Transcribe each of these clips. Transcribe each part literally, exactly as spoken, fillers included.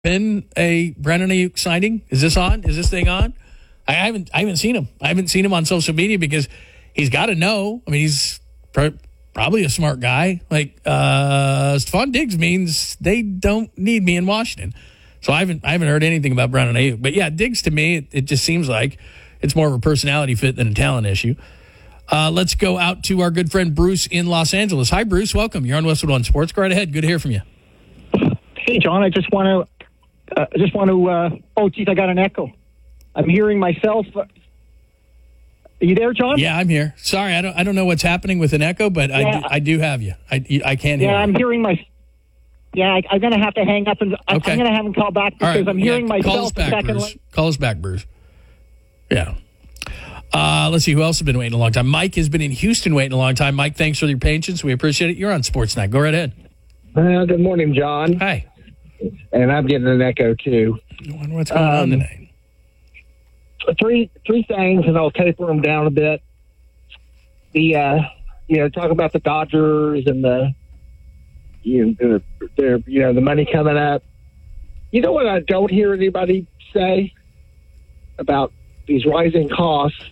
been a Brandon Ayuk sighting? Is this on? Is this thing on? I haven't. I haven't seen him. I haven't seen him on social media because he's got to know. I mean, he's pr- probably a smart guy. Like uh, Stephon Diggs means they don't need me in Washington. So I haven't. I haven't heard anything about Brandon Ayuk. But yeah, Diggs to me, it, it just seems like it's more of a personality fit than a talent issue. Uh, let's go out to our good friend Bruce in Los Angeles. Hi, Bruce. Welcome. You're on Westwood One Sports. Go right ahead. Good to hear from you. Hey, John. I just want to. Uh, I just want to. Uh, oh, geez, I got an echo. I'm hearing myself. Are you there, John? Yeah, I'm here. Sorry, I don't. I don't know what's happening with an echo, but I, yeah. do, I do have you. I, I can't hear. Yeah, you. I'm hearing my. Yeah, I, I'm going to have to hang up and I, okay. I'm going to have him call back because right. I'm hearing yeah, myself. Call us back, a second. Bruce. Call us back, Bruce. Yeah. Uh, let's see who else has been waiting a long time. Mike has been in Houston waiting a long time. Mike, thanks for your patience. We appreciate it. You're on Sports Night. Go right ahead. Uh, good morning, John. Hi. And I'm getting an echo too. I wonder what's going um, on tonight. Three three things, and I'll taper them down a bit. The uh, you know, talk about the Dodgers and the you know the, their you know the money coming up. You know what I don't hear anybody say about these rising costs.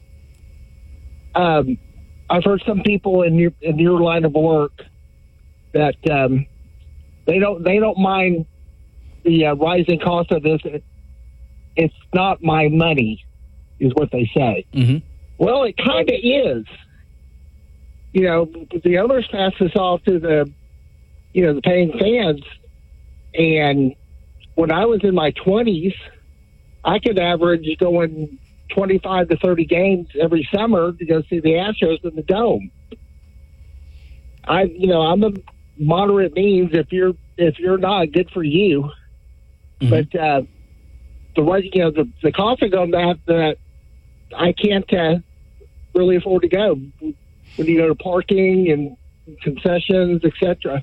Um, I've heard some people in your in your line of work that um, they don't they don't mind the uh, rising cost of this. It, it's not my money, is what they say. Mm-hmm. Well, it kind of is. You know, the owners pass this off to the, you know, the paying fans. And when I was in my twenties, I could average going twenty-five to thirty games every summer to go see the Astros in the Dome. I, you know, I'm a moderate means. If you're if you're not, good for you. Mm-hmm. But uh, the right, you know, the the cost of going that that I can't uh, really afford to go when you go to parking and concessions, et cetera.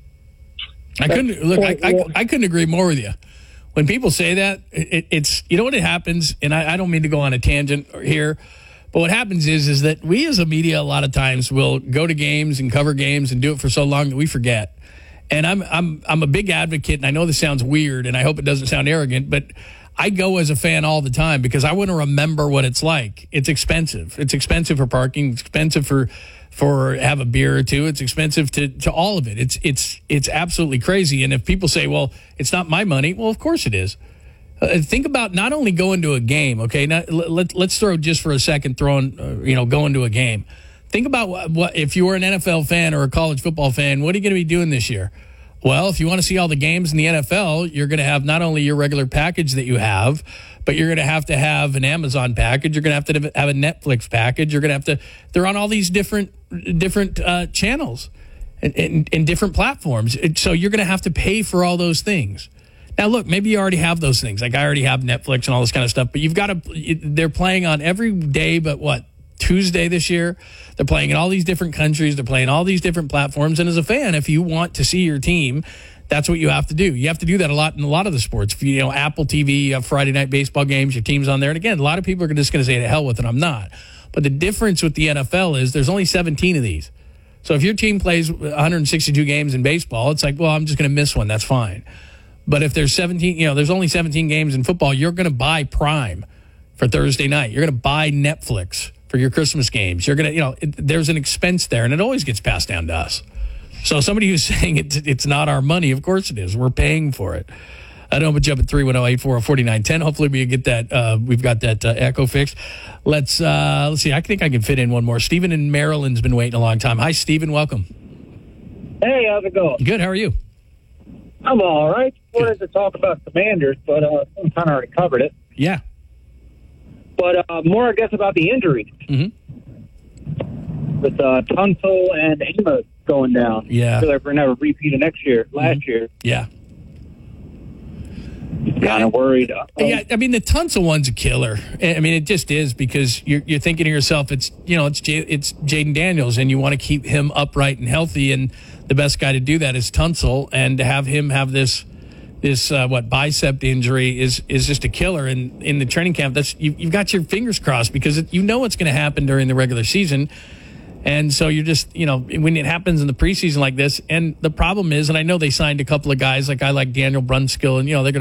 I couldn't look. I, I, I couldn't agree more with you. When people say that, it, it's you know what it happens, and I, I don't mean to go on a tangent here, but what happens is is that we as a media a lot of times will go to games and cover games and do it for so long that we forget. And I'm I'm I'm a big advocate, and I know this sounds weird, and I hope it doesn't sound arrogant, but I go as a fan all the time because I want to remember what it's like. It's expensive. It's expensive for parking. It's expensive for for have a beer or two. It's expensive to, to all of it. It's it's it's absolutely crazy. And if people say, well, it's not my money, well, of course it is. Uh, think about not only going to a game, okay? Now, let, let's throw just for a second throwing, uh, you know, going to a game. Think about what, what if you were an N F L fan or a college football fan, what are you going to be doing this year? Well, if you want to see all the games in the N F L, you're going to have not only your regular package that you have, but you're going to have to have an Amazon package. You're going to have to have a Netflix package. You're going to have to. They're on all these different different uh, channels and, and, and different platforms. So you're going to have to pay for all those things. Now, look, maybe you already have those things. Like I already have Netflix and all this kind of stuff. But you've got to. They're playing on every day, but what? Tuesday this year. They're playing in all these different countries. They're playing all these different platforms. And as a fan, if you want to see your team, that's what you have to do. You have to do that a lot in a lot of the sports. If you, you know, Apple T V, you have Friday night baseball games, your team's on there. And again, a lot of people are just going to say to hell with it. I'm not. But the difference with the N F L is there's only seventeen of these. So if your team plays one hundred sixty-two games in baseball, it's like, well, I'm just going to miss one. That's fine. But if there's seventeen, you know, there's only seventeen games in football, you're going to buy Prime for Thursday night. You're going to buy Netflix for your Christmas games. You're going to, you know, it, there's an expense there, and it always gets passed down to us. So somebody who's saying it's, it's not our money, of course it is. We're paying for it. I don't know, but jump at three one zero, eight four zero, four nine one zero. Hopefully we get that, uh, we've got that uh, echo fixed. Let's, uh, let's see. I think I can fit in one more. Stephen in Maryland's been waiting a long time. Hi, Stephen. Welcome. Hey, how's it going? Good. How are you? I'm all right. Wanted to talk about Commanders, but uh, I kind of already covered it. Yeah. But uh, more, I guess, about the injuries. Mm-hmm. With uh, Tunsil and Amos going down. Yeah. I feel like we're going to have a repeat of next year, last mm-hmm. year. Yeah. Kind of worried. Um, yeah, I mean, the Tunsil one's a killer. I mean, it just is because you're, you're thinking to yourself, it's, you know, it's J- it's Jaden Daniels, and you want to keep him upright and healthy, and the best guy to do that is Tunsil, and to have him have this this uh, what bicep injury is is just a killer. And in the training camp, that's you, you've got your fingers crossed because it, you know what's going to happen during the regular season. And so you're just, you know, when it happens in the preseason like this, and the problem is, and I know they signed a couple of guys, like I like Daniel Brunskill, and, you know, they're going